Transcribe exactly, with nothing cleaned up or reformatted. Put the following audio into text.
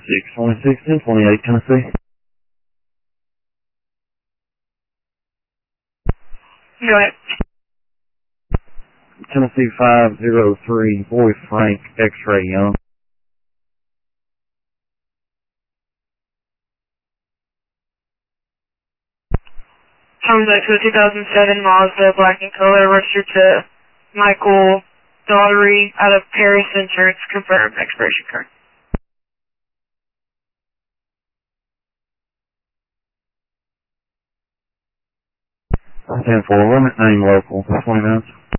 six twenty-six, ten twenty-eight, Tennessee. Go ahead. Tennessee five zero three, boy Frank, X-ray Young. Comes back to a two thousand seven Mazda, black in color, registered to Michael Daughtery out of Paris Insurance, confirmed expiration card. ten four, limit name local, twenty minutes.